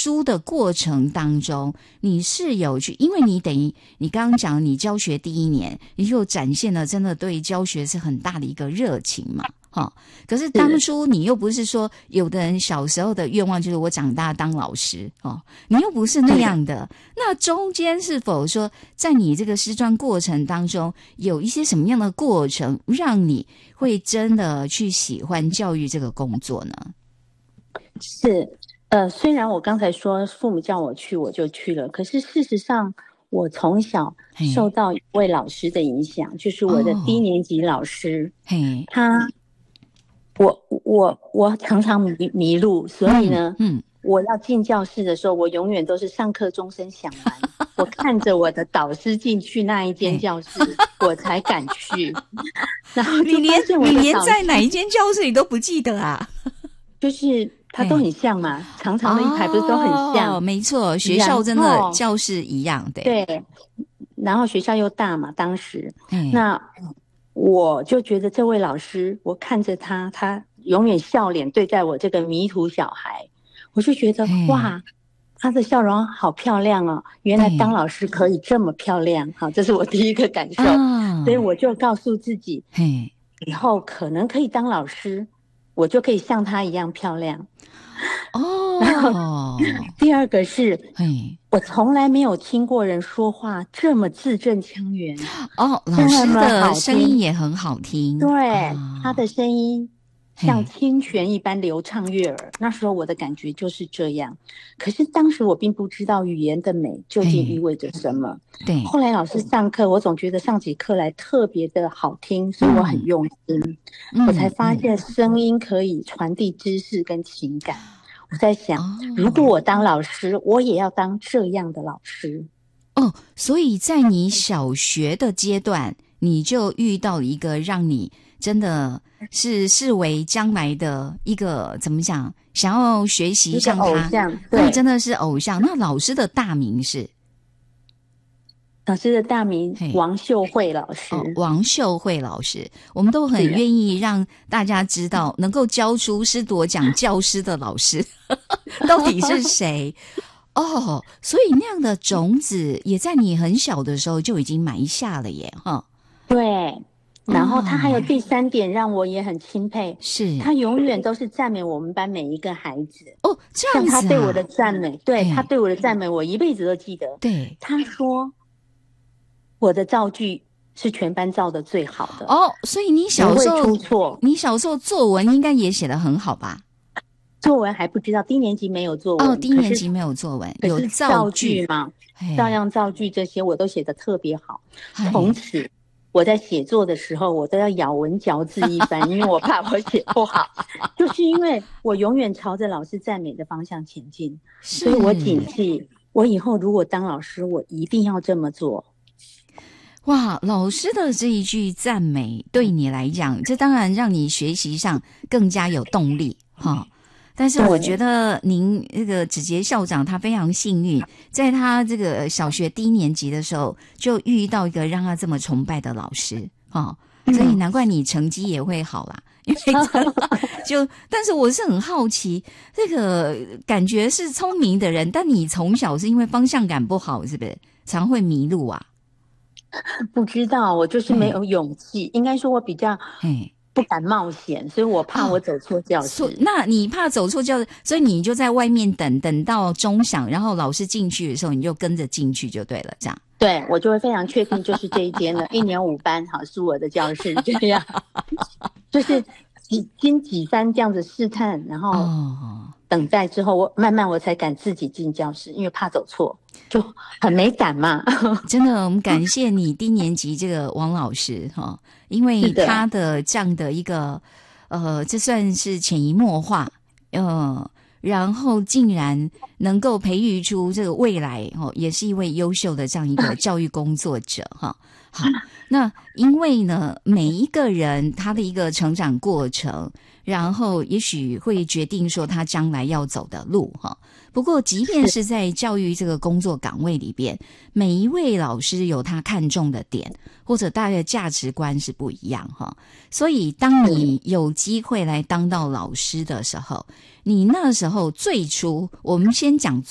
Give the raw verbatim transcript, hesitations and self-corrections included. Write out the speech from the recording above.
书的过程当中，你是有去，因为你等于你刚刚讲你教学第一年，你就展现了真的对教学是很大的一个热情嘛。哈、哦，可是当初你又不是说有的人小时候的愿望就是我长大当老师哦，你又不是那样的。那中间是否说在你这个师专过程当中有一些什么样的过程，让你会真的去喜欢教育这个工作呢？ 是，呃，虽然我刚才说父母叫我去我就去了，可是事实上我从小受到一位老师的影响，就是我的低年级老师， 嘿， 他。我我我常常迷迷路，所以呢，嗯，嗯我要进教室的时候，我永远都是上课钟声响完，我看着我的导师进去那一间教室，我才敢去。然后你连你连在哪一间教室你都不记得啊？ 就是它都很像嘛，长长的一排不是都很像？ 哦，没错，学校真的教室一样，对对。然后学校又大嘛，当时，那。我就觉得这位老师，我看着他，他永远笑脸对待我这个迷途小孩，我就觉得哇，他的笑容好漂亮哦！原来当老师可以这么漂亮，好，这是我第一个感受。哦、所以我就告诉自己，以后可能可以当老师，我就可以像他一样漂亮。 哦， 然后第二个是，我从来没有听过人说话这么字正腔圆。 哦，老师的声音也很好听。 对，哦、他的声音像清泉一般流畅悦耳。那时候我的感觉就是这样。可是当时我并不知道语言的美究竟意味着什么。 对。 后来老师上课，我总觉得上起课来特别的好听，所以我很用心。嗯、我才发现声音可以传递知识跟情感。我在想，哦、如果我当老师，我也要当这样的老师。 哦，所以在你小学的阶段，你就遇到一个让你真的是视为将来的一个怎么讲，想要学习像他， 偶像，对， 真的是偶像。那老师的大名是？ 老师的大名王秀慧老师、 哦、王秀慧老师，我们都很愿意让大家知道能够教出师铎奖教师的老师到底是谁。哦，所以那样的种子也在你很小的时候就已经埋下了耶，哈。 对，然后他还有第三点让我也很钦佩， 是他永远都是赞美我们班每一个孩子。 哦，这样子、啊、 像他对我的赞美，对、哎、他对我的赞美，我一辈子都记得。 对， 他说我的造句是全班造的最好的。 哦，所以你小时候不会出错， 你小时候作文应该也写得很好吧？ 作文还不知道，低年级没有作文。 哦，低年级没有作文，有造句嘛，照样造句这些我都写得特别好。从此我在写作的时候，我都要咬文嚼字一番，因为我怕我写不好。就是因为我永远朝着老师赞美的方向前进，所以我谨记，我以后如果当老师，我一定要这么做。 哇，老师的这一句赞美对你来讲，这当然让你学习上更加有动力哈。但是我觉得您这个子杰校长他非常幸运，在他这个小学低年级的时候就遇到一个让他这么崇拜的老师哈，所以难怪你成绩也会好啦。因为就但是我是很好奇，这个感觉是聪明的人，但你从小是因为方向感不好，是不是常会迷路啊？ 不知道，我就是没有勇气，应该说我比较不敢冒险，所以我怕我走错教室。 哦、那你怕走错教室，所以你就在外面等，等到钟响，然后老师进去的时候，你就跟着进去就对了，这样。 对，我就会非常确定就是这一间了，一年五班，好是我的教室，这样，就是几经几番这样子试探，然后等待之后，我慢慢我才敢自己进教室，因为怕走错。就很没胆嘛。 真的，我们感谢你低年级这个王老师哈，因为他的这样的一个呃，这算是潜移默化，呃，然后竟然能够培育出这个未来哦，也是一位优秀的这样一个教育工作者哈。好，那因为呢，每一个人他的一个成长过程，然后也许会决定说他将来要走的路哈。不过即便是在教育这个工作岗位里边，每一位老师有他看重的点，或者大家的价值观是不一样哈。所以当你有机会来当到老师的时候，你那时候最初，我们先讲